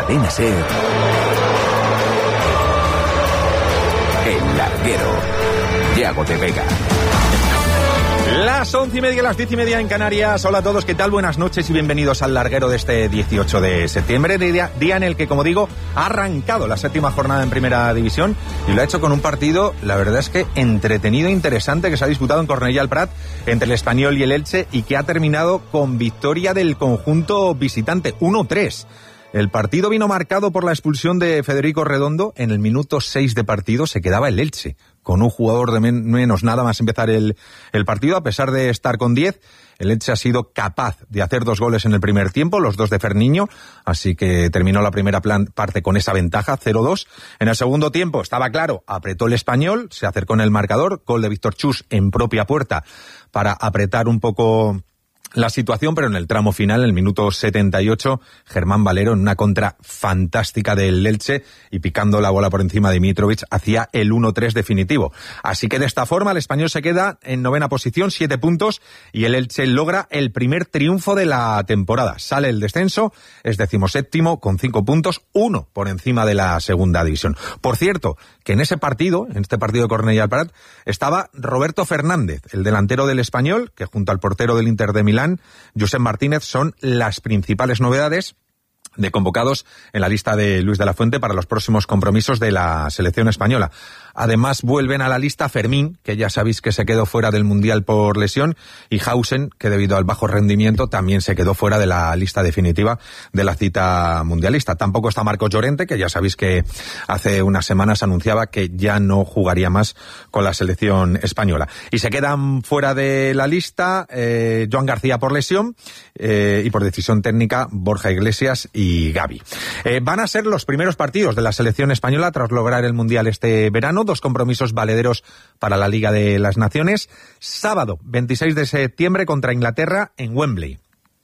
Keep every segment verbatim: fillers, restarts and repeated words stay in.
Cadena SER, El Larguero, Yago de Vega. Las once y media, las diez y media en Canarias. Hola a todos, ¿qué tal? Buenas noches y bienvenidos al Larguero de este dieciocho de septiembre, día, día en el que, como digo, ha arrancado la séptima jornada en Primera División y lo ha hecho con un partido, la verdad es que entretenido e interesante, que se ha disputado en Cornellà al Prat entre el Espanyol y el Elche y que ha terminado con victoria del conjunto visitante, uno tres. El partido vino marcado por la expulsión de Federico Redondo. En el minuto seis de partido se quedaba el Elche, con un jugador de men- menos nada más empezar el, el partido. A pesar de estar con diez, el Elche ha sido capaz de hacer dos goles en el primer tiempo, los dos de Ferniño, así que terminó la primera plan- parte con esa ventaja, cero dos. En el segundo tiempo, estaba claro, apretó el Espanyol, se acercó en el marcador, gol de Víctor Chus en propia puerta para apretar un poco la situación, pero en el tramo final, en el minuto setenta y ocho, Germán Valero, en una contra fantástica del Elche y picando la bola por encima de Mitrovic, hacía el uno tres definitivo. Así que de esta forma el Espanyol se queda en novena posición, siete puntos, y el Elche logra el primer triunfo de la temporada. Sale el descenso, es decimoséptimo con cinco puntos, uno por encima de la segunda división. Por cierto, que en ese partido, en este partido de Cornellà al Prat, estaba Roberto Fernández, el delantero del Espanyol, que junto al portero del Inter de Milán, Josep Martínez, son las principales novedades de convocados en la lista de Luis de la Fuente para los próximos compromisos de la selección española. Además, vuelven a la lista Fermín, que ya sabéis que se quedó fuera del Mundial por lesión, y Hausen, que debido al bajo rendimiento también se quedó fuera de la lista definitiva de la cita mundialista. Tampoco está Marcos Llorente, que ya sabéis que hace unas semanas anunciaba que ya no jugaría más con la selección española. Y se quedan fuera de la lista eh, Joan García por lesión eh, y por decisión técnica Borja Iglesias y Gavi. Eh, van a ser los primeros partidos de la selección española tras lograr el Mundial este verano. Dos compromisos valederos para la Liga de las Naciones. Sábado, veintiséis de septiembre, contra Inglaterra en Wembley.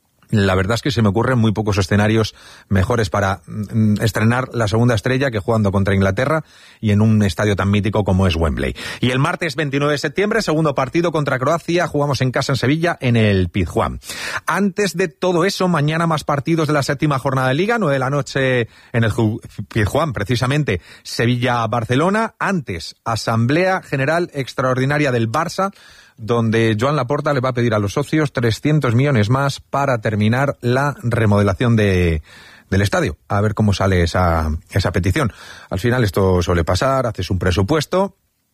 La verdad es que se me ocurren muy pocos escenarios mejores para mm, estrenar la segunda estrella que jugando contra Inglaterra y en un estadio tan mítico como es Wembley. Y el martes veintinueve de septiembre, segundo partido contra Croacia, jugamos en casa en Sevilla, en el Pizjuán. Antes de todo eso, mañana más partidos de la séptima jornada de Liga, nueve de la noche en el Pizjuán, precisamente Sevilla-Barcelona. Antes, Asamblea General Extraordinaria del Barça, donde Joan Laporta le va a pedir a los socios trescientos millones más para terminar la remodelación de, del estadio. A ver cómo sale esa, esa petición. Al final esto suele pasar, haces un presupuesto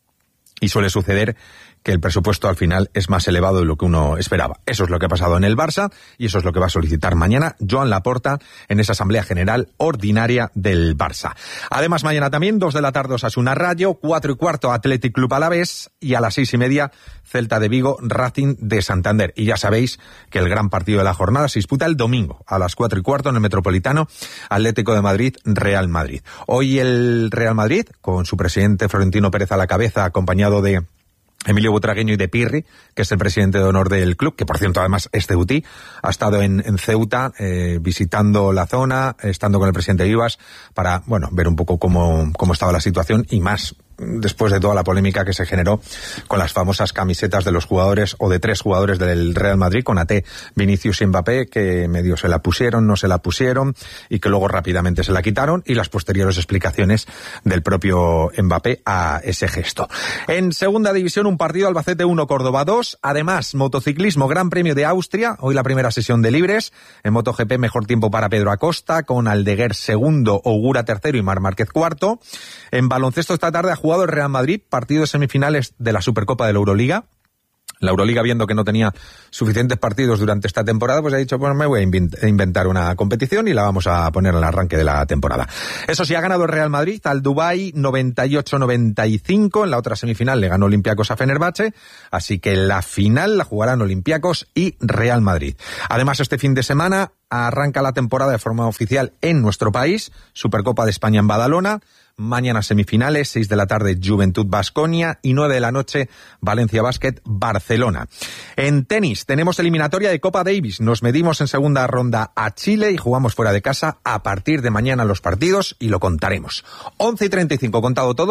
y suele suceder que el presupuesto al final es más elevado de lo que uno esperaba. Eso es lo que ha pasado en el Barça y eso es lo que va a solicitar mañana Joan Laporta en esa Asamblea General Ordinaria del Barça. Además, mañana también, dos de la tarde, Osasuna Rayo, cuatro y cuarto, Athletic Club Alavés, y a las seis y media, Celta de Vigo, Racing de Santander. Y ya sabéis que el gran partido de la jornada se disputa el domingo, a las cuatro y cuarto, en el Metropolitano, Atlético de Madrid, Real Madrid. Hoy el Real Madrid, con su presidente Florentino Pérez a la cabeza, acompañado de Emilio Butragueño y de Pirri, que es el presidente de honor del club, que por cierto además es ceutí, ha estado en, en Ceuta eh, visitando la zona, estando con el presidente Vivas para, bueno, ver un poco cómo, cómo estaba la situación y más después de toda la polémica que se generó con las famosas camisetas de los jugadores o de tres jugadores del Real Madrid, con A T, Vinicius y Mbappé, que medio se la pusieron, no se la pusieron y que luego rápidamente se la quitaron, y las posteriores explicaciones del propio Mbappé a ese gesto. En segunda división, un partido, Albacete uno, Córdoba dos. Además, motociclismo, Gran Premio de Austria, hoy la primera sesión de libres. En MotoGP, mejor tiempo para Pedro Acosta, con Aldeguer segundo, Ogura tercero y Marc Márquez cuarto. En baloncesto, esta tarde ha jugado el Real Madrid, partido de semifinales de la Supercopa de la Euroliga. La Euroliga, viendo que no tenía suficientes partidos durante esta temporada, pues ha dicho, pues me voy a inventar una competición y la vamos a poner al arranque de la temporada. Eso sí, ha ganado el Real Madrid al Dubái noventa y ocho noventa y cinco. En la otra semifinal le ganó Olympiacos a Fenerbahce, así que la final la jugarán Olympiacos y Real Madrid. Además, este fin de semana arranca la temporada de forma oficial en nuestro país, Supercopa de España en Badalona. Mañana semifinales, seis de la tarde, Juventud Baskonia, y nueve de la noche, Valencia Basket Barcelona. En tenis tenemos eliminatoria de Copa Davis. Nos medimos en segunda ronda a Chile y jugamos fuera de casa a partir de mañana los partidos y lo contaremos. once y treinta y cinco, contado todo.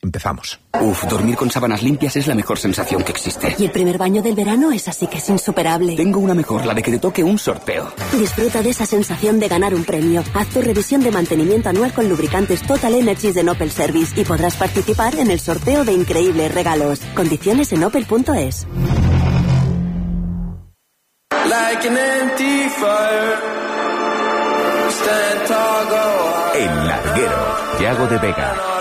Empezamos. Uf, dormir con sábanas limpias es la mejor sensación que existe. Y el primer baño del verano es así que es insuperable. Tengo una mejor, la de que te toque un sorteo. Disfruta de esa sensación de ganar un premio. Haz tu revisión de mantenimiento anual con lubricantes Total Energies de Opel Service y podrás participar en el sorteo de increíbles regalos. Condiciones en opel punto es. El Larguero, Yago de Vega.